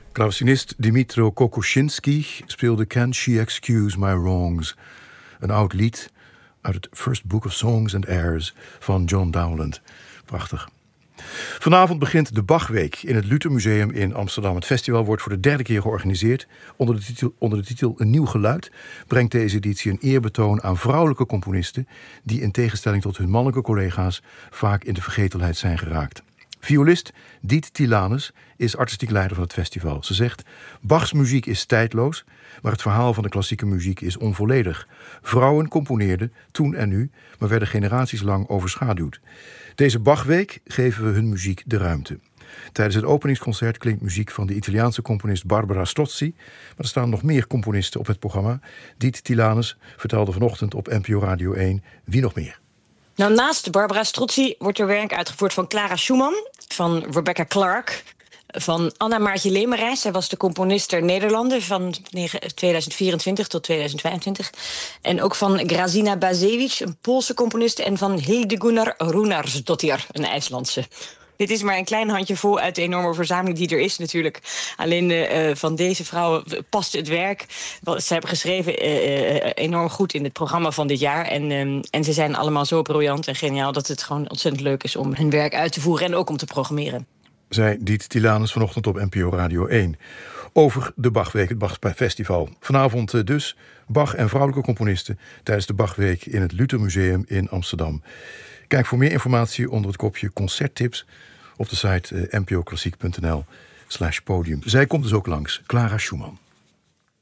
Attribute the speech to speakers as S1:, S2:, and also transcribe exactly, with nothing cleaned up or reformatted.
S1: Klavecinist Dmytro Kokoschinski speelde Can She Excuse My Wrongs, een oud lied uit het First Book of Songs and Airs van John Dowland. Prachtig. Vanavond begint de Bachweek in het Luther Museum in Amsterdam. Het festival wordt voor de derde keer georganiseerd. Onder de titel, onder de titel Een Nieuw Geluid brengt deze editie een eerbetoon aan vrouwelijke componisten die in tegenstelling tot hun mannelijke collega's vaak in de vergetelheid zijn geraakt. Violist Diet Tilanus is artistiek leider van het festival. Ze zegt: Bachs muziek is tijdloos, maar het verhaal van de klassieke muziek is onvolledig. Vrouwen componeerden toen en nu, maar werden generaties lang overschaduwd. Deze Bachweek geven we hun muziek de ruimte. Tijdens het openingsconcert klinkt muziek van de Italiaanse componist Barbara Strozzi, maar er staan nog meer componisten op het programma. Diet Tilanus vertelde vanochtend op N P O Radio één wie nog meer.
S2: Nou, naast Barbara Strozzi wordt er werk uitgevoerd van Clara Schumann, van Rebecca Clark, van Anna Maartje Lemerijs. Zij was de componist der Nederlanden van tweeduizend vierentwintig tot tweeduizend vijfentwintig. En ook van Grazina Bazewicz, een Poolse componist, en van Hildegunnar Runarsdottir, een IJslandse. Dit is maar een klein handjevol uit de enorme verzameling die er is natuurlijk. Alleen uh, van deze vrouwen past het werk wat ze hebben geschreven uh, enorm goed in het programma van dit jaar. En, uh, en ze zijn allemaal zo briljant en geniaal dat het gewoon ontzettend leuk is om hun werk uit te voeren en ook om te programmeren.
S1: Zei Diet Tilanus vanochtend op N P O Radio één. Over de Bachweek, het Bachfestival. Vanavond dus Bach en vrouwelijke componisten tijdens de Bachweek in het Luther Museum in Amsterdam. Kijk voor meer informatie onder het kopje concerttips op de site uh, npoklassiek punt n l slash podium. Zij komt dus ook langs, Clara Schumann.